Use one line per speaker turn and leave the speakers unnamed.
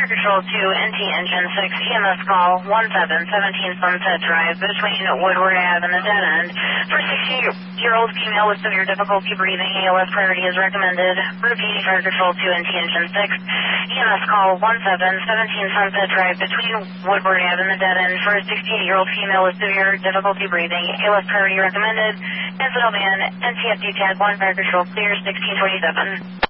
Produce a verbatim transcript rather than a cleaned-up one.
Control two, N T Engine six, E M S call one seven, seventeen Sunset Drive between Woodward Ave and the dead end. For sixty-year-old female with severe difficulty breathing, A L S priority is recommended. Repeating Fire Control two, N T Engine six, E M S call one seven, seventeen Sunset Drive between Woodward Ave and the dead end. For a sixty-eight-year-old female with severe difficulty breathing, A L S priority recommended. Pennsylvania, N C F D tag one, Fire Control clear, sixteen twenty-seven.